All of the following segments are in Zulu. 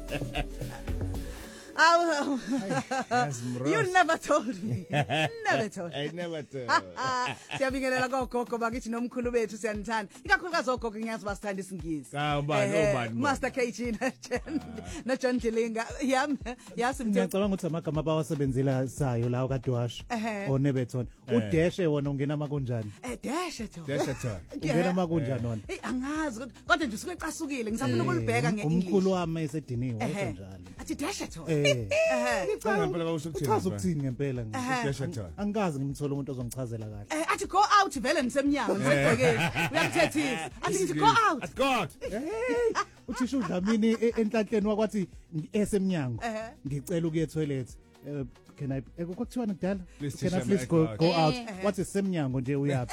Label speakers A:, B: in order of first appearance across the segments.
A: You never told me. Never told.
B: I never told.
A: Siyabingelela gogo bakithi nomkhulu bethu siyanithanda. Ikakhulukazi ogogo ngiyazi basithanda isingisi.
B: Ubani?
A: Master KG na John Dilinga. Yasimthe.
C: Ngiyacabanga ukuthi amagama abawasebenzela sayo lawo kaDwash oNebethon. uDeshe wona ungena makunjani?
A: Deshe to.
C: Ungena makunjani wona?
A: Angazi kodwa nje suke ecasukile ngisafuna ukulibheka ngeEnglish.
C: Umkhulu wami esediniwe wasenjalo.
A: Athi Deshe to.
B: Ngempela bawusukuthini.
C: Chaza ukuthini ngempela
B: Deshe.
C: Angazi ngimthola umuntu ozongichazela kahle.
A: Athi go out vele nisemnyango ngisegcekeni. Uyamthethisa. Athi go out.
B: God.
C: Uthisha uDlamini enhlanhleni wakwathi esemnyango. Ngicela ukuye toilet. Can I kuthiwa ngidala? Can I please go out? Wathi semnyango nje uyaphi?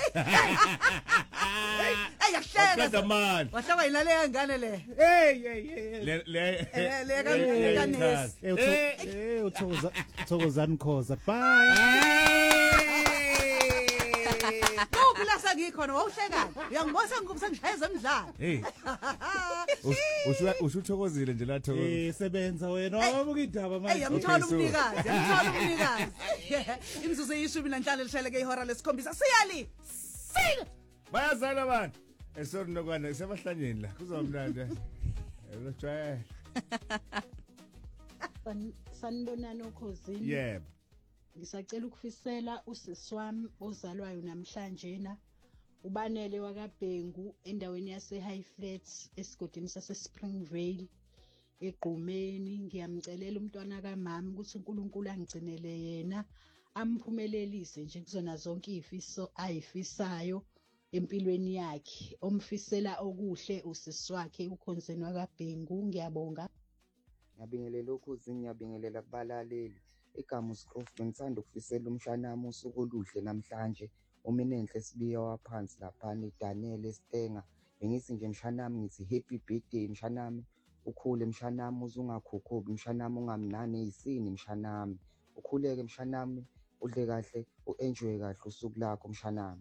A: Yahleka
B: man.
A: Wahlaba yina le ngane le. Le kanesi.
C: Uthokozani Khoza. Bye.
A: Uphilasa ngikhona wawuhlekani? Uyangibona ngikubusa ngishayeza emdlalo.
B: Hey. Usuthokozile nje la thokoza.
C: Sebenza wena wabuka indaba manje.
A: Yamthola umnikazi. Imizuzu eyishumi nanhlanu lisheleke ihora lesikhombisa. Siyali. Sing.
B: Bayazala abantu. Sorry nokwana sebahlanyeni la. Kuzomnandi. Elojaya.
D: Sanibonani ukhosini.
B: Yebo.
D: Ngisacela ukufisela usisi wami ozalwayo namhlanje na ubanele wakaBhengu endaweni yase High Flats esigodini sase Springvale eGqumeni. Ngiyamcelela umntwana kaMama ukuthi uNkulunkulu angigcinele yena amphumelelise nje kuzona zonke izifiso ayifisayo empilweni yakhe. Omfisela okuhle usisi wakhe ukhonzeni wakaBhengu. Ngiyabonga.
E: Ngiyabingelela ukhosini, ngiyabingelela kubalaleli. Igama uScroft ngithanda ukufisela umshanami usuku oluhle namhlanje. Uminenhle sibiya waphansi lapha Daniel Stenga. Bengithi nje mshanami ngithi happy birthday mshanami. Ukhule mshanami uzungakhokhobi mshanami ungamnane isini mshanami. Ukhuleke mshanami udle kahle uenjoy kahle usuku lakho mshanami.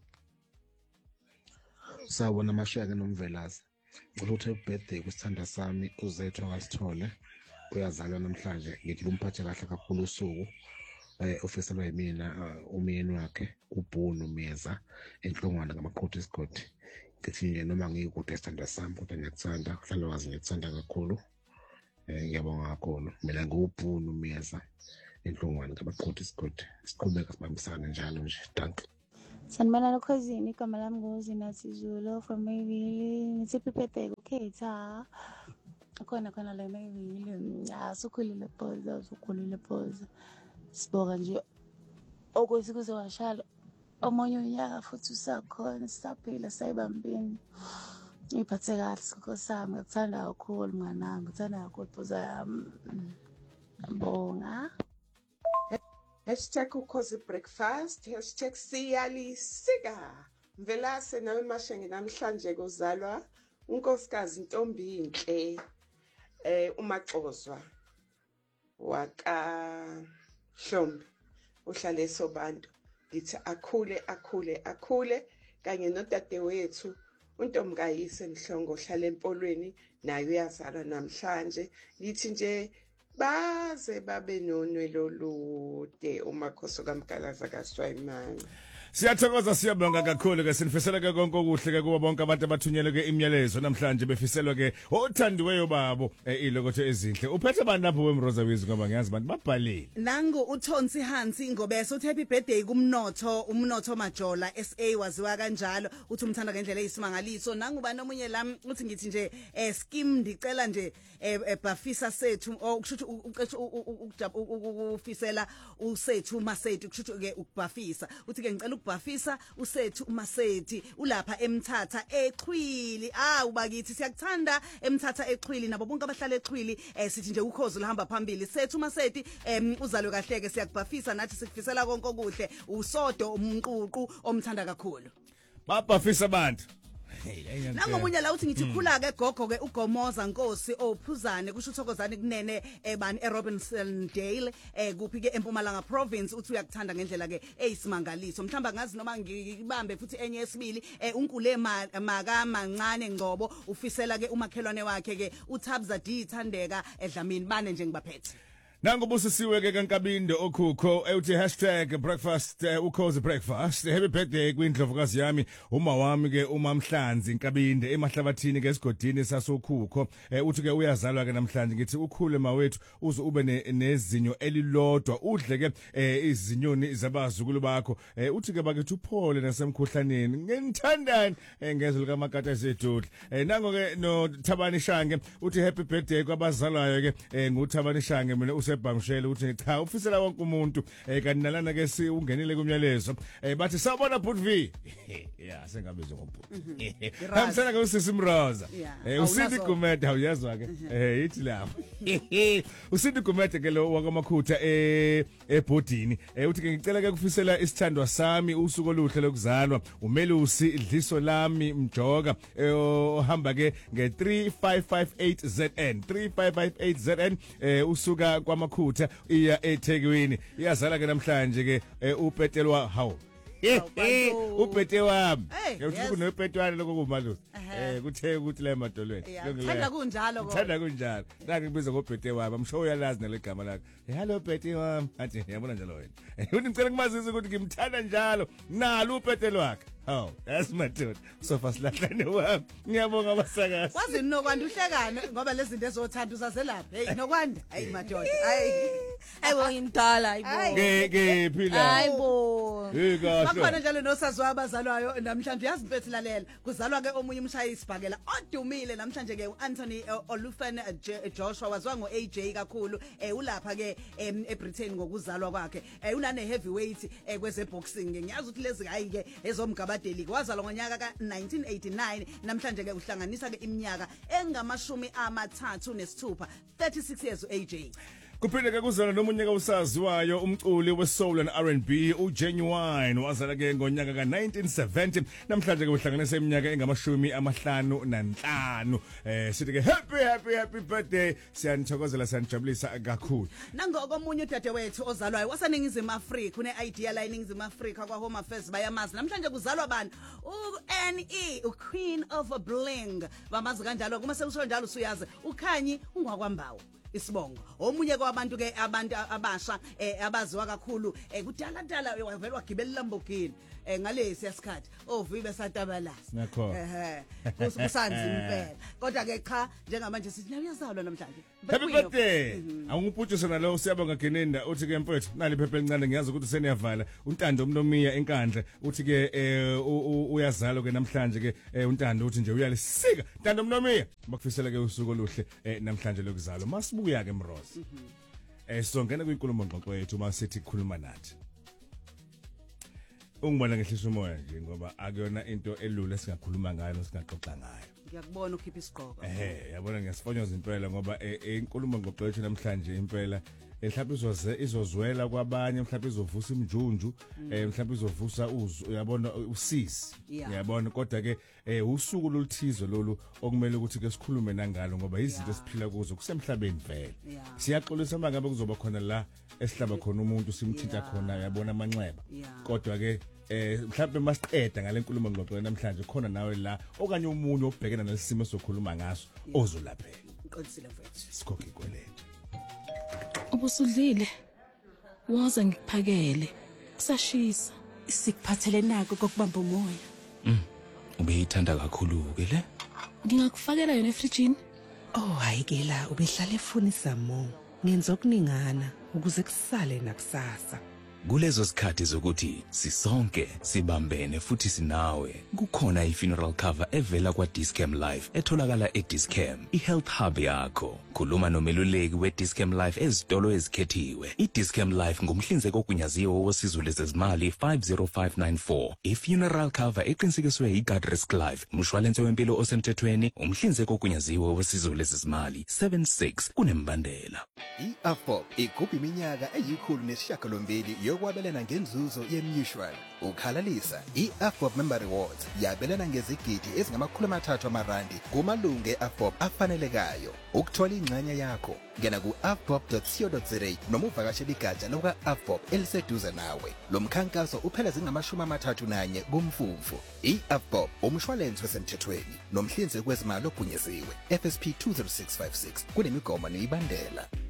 F: Sawubona Mashaka nomvelasi. Ngicela ukuthi birthday kusithanda sami uZethu akasithole. Uyazalwa namhlanje ngithi umphathe kahle kakhulu usuku. Officer yimina umyeni wakhe uBhunu Meza enhlongwana ngamaqhuthu isigodi. Ngithi nje noma ngikude sithanda sami kodwa ngiyakuthanda hlalo wazi ngikuthanda kakhulu. Ngiyabonga kakhulu mina ngubhunu Meza enhlongwana ngamaqhuthu isigodi. Siqhubeka sibambisana njalo nje. Thank you.
G: Sanibonani ukhosini, igama lami nguZina Sizulu from Mayville. Ngithi birthday ukhetha. Khona la Mayville. Asukhulile phoza, usukhulile phoza. Sibonga nje ukuthi kuzowashala omunye unyaka futhi usakhona sisaphila sayibambini. Ngiphathe kahle sikho sami, ngikuthanda kakhulu mnganami, ngikuthanda kakhulu phoza yami. Ngiyabonga.
H: #ukhozi breakfast #siyalisika mvelase nawe Mashenge namhlanje kozalwa unkosikazi Ntombi inhle uMaxozwa waka Hlombe uhlala eSobantu. Ngithi akhule kanye nodadewethu uNtomkayise Mhlongo ohlala eMpolweni naye uyazalwa namhlanje. Ngithi nje baze babe nonwelo olude umakhosi kaMgalaza kaSwayimani.
B: Siyathokoza siyabonga kakhulu ke sinifisela ke konke okuhle ke kuba bonke abantu abathunyelwe ke imiyalezo namhlanje befiselwa ke othandiweyo babo ilokotho ezinhle. Uphethe bani lapho weMroza Wizi ngoba ngiyazi abantu babhalile.
A: Nangu uThonsi Hansi Ngobese uthi happy birthday umnotho Majola SA waziwa kanjalo uthi umthanda ngendlela eyisimangaliso. Nangu bani omunye lami uthi ngithi nje scheme ndicela nje Bafisa sethu okusho ukufisela usethu Masethi kusho ke ukubafisa uthi ke ngicela ukubafisa usethu uMasethi ulapha eMthatha eXhwili. Ubakithi siyakuthanda eMthatha eXhwili nabo bonke abahlala eXhwili sithi nje ukhozi lahamba phambili sethu Masethi uzalwe kahleke siyakubafisa nathi sikufisela konke okuhle usodo umnququ omthanda kakhulu.
B: Babafisa abantu
A: Nangomunye la uthi ngithi khula ke gogo ke uGomoza Nkosi ophuzane kusho uthokozane kunene ebani eRobinson Dale kuphi ke eMpumalanga province uthi uyakuthanda ngendlela ke eyisimangaliso mhlamba ngazi noma ngibambe futhi enye yesibili unkule maka mancane Ngcobo ufisela ke umakhelwane wakhe ke uThabza D Thandeka eDlamini bane nje ngibaphethe.
B: Nangu busisiwe ke kaNkabinde okhukho uthi #breakfast ukhozi breakfast happy birthday kwindlovukazi yami uma wami ke uMamhlanzi Nkabinde emahlabathini ke esigodini sasokhukho uthi ke uyazalwa ke namhlanje ngithi ukhule mawethu uze ube nezinyo elilodwa udle ke izinyoni zabazukulu bakho uthi ke bakithi uphole nasemkhuhlaneni ngenithandani ngezwe likaMakata esedudla nango ke no Thabani Shange uthi happy birthday kwabazalwayo ke nguThabani Shange mina Bangshele uthi cha ufisela wonke umuntu kanti nalana ke si ungenile kumyalezo bathi sawubona Butvi yeah sengabizwa ngoBut hamsana ke usisi Mroza usithi Gumede awuyazwa ke yithi lapho usithi Gumede ke lo wakamakhutha ebhodini uthi ke ngicela ke kufisela isithandwa sami usuku oluhle lokuzalwa uMelusi Dliso lami Mjoka ohamba ke nge3558 ZN 3558 ZN usuka kwamakhutha iya eThekwini iyazala ke namhlanje ke uPetelwa hawo upete wami uthi kunopetwane lokho kumalusi kuthe ukuthi la emadolweni
A: thanda kunjalo
B: thanda kunjalo nangi ngibiza ngopete wami amsho uyalazi nelegama lakhe hello pete wami athi yabona njalo wena uthi ngicela kumazisa ukuthi ngimthanda njalo nalo upete lwakhe hawo yasimadoda sofa silahlane wami ngiyabonga abasakazi
A: wazi nokwanda uhlekane ngoba lezi zinto ezothanda usazelapha hey nokwanda hayi madoda
I: ayibo ngintala ayibo
B: ke phila
I: ayibo
A: bakhona njalo nosazwa abazalwayo namhlanje yazimpethu lalela kuzalwa ke omunye umshayisi bhakela odumile namhlanje ke uAnthony Olufan Joshua wazwa ngoAJ kakhulu ulapha ke eBritain ngokuzalwa kwakhe unane heavyweight kweze boxing ngiyazi ukuthi lezi hayi ke ezomgabadeli wazalwa ngonyaka ka1989 namhlanje ke uhlanganisa ke iminyaka engamashumi amathathu nesithupha 36 years uAJ.
B: Kuphinde ke kuzalwa nomunye usaziwayo umculi wesoul and R&B uGenuine wazala ke ngonyaka ka1970 namhlanje ke uhlanganisa iminyaka engamashumi amahlanu nanhlanu sithi ke happy birthday siyanithokozela siyanijabulisa kakhulu
A: nangoko omunye udadewethu ozalwayo waseningizimu Afrika une-idea la eningizimu Afrika kwa Home Affairs bayamazi namhlanje kuzalwa bani uNE uQueen of Bling bamazi kanjalo kuma sekusho njalo usuyazi uKhanyi ungwakwambawo isibongo omunye kwabantu ke abantu abasha abaziwa kakhulu kudala wavela wagibela Lamborghini ngalesi yasikhathi ovibe satabalasa kusanzima impela kodwa ke cha njengamanje sithi uyazalwa namhlanje
B: happy birthday awunguputshisa nalo siyabonga Geninda uthi ke mfowethu nali phephe elincane ngiyazi ukuthi seniyavala uNtando Mnomiya enkandle uthi ke uyazalwa ke namhlanje ke uNtando uthi nje uyalisika Ntando Mnomiya bakufisela ke usuku oluhle namhlanje lokuzalwa masibuya ke Mroza sizongena kwinkulumo ngxoxo yethu masithi khuluma nathi ungibona ngehlisa umoya nje ngoba akuyona into elula singakhuluma ngayo nosingaxoxa ngayo
A: ngiyakubona ukhipha isiqoko
B: yabona ngiyasifonyoza impela ngoba inkulumo ngxoxo yethu namhlanje impela mhlawumbe izozwela kwabanye mhlawumbe izovusa imjunju mhlawumbe izovusa uyabona usisi uyabona kodwa ke usuku loluthizo lolu okumele ukuthi ke sikhulume nangalo ngoba izinto esiphila kuzo kusemhlabeni vele siyaxolisa mangabe kuzoba khona la esihlaba khona umuntu simthinta khona yabona amanxeba kodwa ke mhlawumbe masiqeda ngalenkulumo ngxoxo namhlanje khona nawe la okanye umuntu obhekena nesimo sokhuluma ngaso ozolaphela
A: uqinisile mfethu
B: sikhokhe ikwelete
I: ubusudlile waza ngikuphakele kusashisa
J: sikuphathele nako kokubamba umoya
K: ubeyithanda kakhulu ke le
I: ngingakufakela yona efrijini
J: hayi ke la ubehlala efuna isamo ngenza okuningana ukuze kusale nakusasa
K: kulezo sikhathi zokuthi sisonke sibambene futhi sinawe kukhona i-funeral cover evela kwa-Discam Life etholakala e-Discam i-health hub yakho khuluma nomeluleki we-Discam Life ezitolo ezikhethiwe i-Discam Life ngumhlinzeki ogunyaziwe wosizo lwezezimali 50594 i-funeral cover eqinisekiswe yi-Guard Risk Life umshwalense wempilo osemthethweni umhlinzeki ogunyaziwe wosizo lwezezimali 76 kunembandela
L: i-AFOP ikhupha iminyaka eyikhulu nesishiyagalombili yokwabelana ngenzuzo ye-mutual ukhalalisa i-AFOP Member Rewards yabelana ngezigidi ezingama-300 amarandi kumalungu e-AFOP afanelekayo. Ukuthola ingxenye yakho ngena ku-afop.co.za noma uvakashele igatsha lokwa-AFOP eliseduze nawe. Lo mkhankaso uphela zingama-31 kuMfumfu. I-AFOP umshwalense wesemthethweni nomhlinzeki wezimali ogunyaziwe FSP 20656 kunemigomo nemibandela.